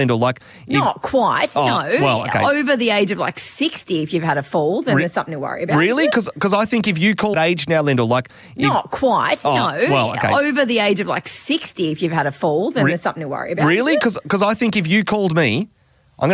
Lyndall, like... Not quite, no. Well, okay. Over the age of 60, if you've had a fall, then there's something to worry about. Really? Because I think if you call age now, Lyndall, like... Not quite, no. Well, okay. Over the age of 60, if you've had a fall, then there's something to worry about. Really? Because I think if you called me